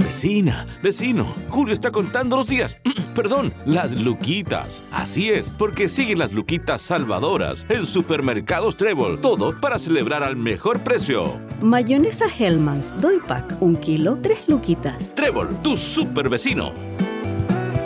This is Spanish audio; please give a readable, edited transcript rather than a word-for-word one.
Vecino, Julio está contando los días. Perdón, las luquitas. Así es, porque siguen las luquitas salvadoras en Supermercados Trébol. Todo para celebrar al mejor precio. Mayonesa Hellmann's, Doy Pack, 1 kilo, 3 luquitas. Trébol, tu super vecino.